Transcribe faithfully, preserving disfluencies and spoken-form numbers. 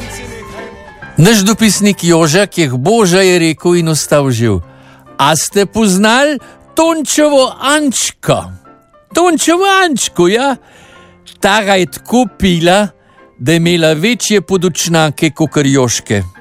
Naš dopisnik Jožak je Boža je rekel in ostal živ. A ste poznali Tončevo Ančko? Tončevo Ančko, ja? Ta ga je tako pila, da je imela večje podočnjake kakor Jožke.